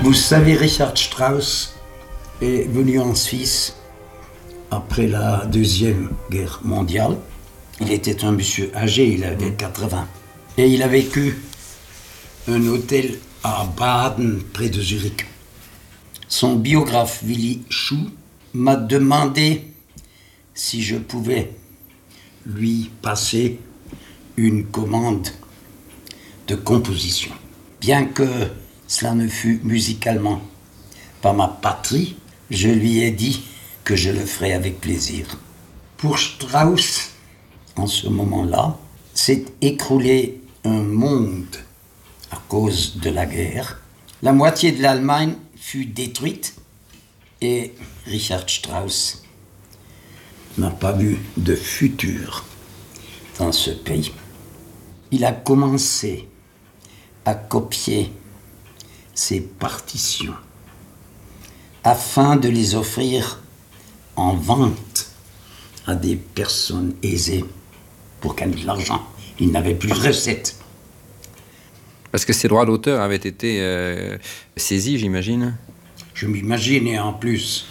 Vous savez, Richard Strauss est venu en Suisse après la Deuxième Guerre mondiale. Il était un monsieur âgé, il avait 80. Et il a vécu un hôtel à Baden, près de Zurich. Son biographe, Willy Schuh, m'a demandé si je pouvais lui passer une commande de composition. Bien que cela ne fût musicalement pas ma patrie, je lui ai dit que je le ferais avec plaisir. Pour Strauss, en ce moment-là, s'est écroulé un monde à cause de la guerre. La moitié de l'Allemagne fut détruite et Richard Strauss n'a pas vu de futur dans ce pays. Il a commencé à copier ses partitions afin de les offrir en vente à des personnes aisées pour gagner de l'argent. Il n'avait plus de recettes. Parce que ces droits d'auteur avaient été saisis, j'imagine. Je m'imagine, et en plus,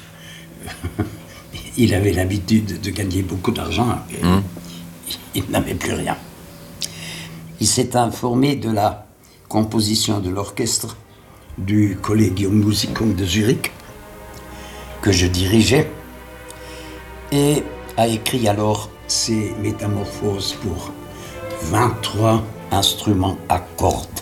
il avait l'habitude de gagner beaucoup d'argent et il n'avait plus rien. Il s'est informé de la composition de l'orchestre du Collegium Musicum de Zurich, que je dirigeais, et a écrit alors ses métamorphoses pour 23 instruments à cordes.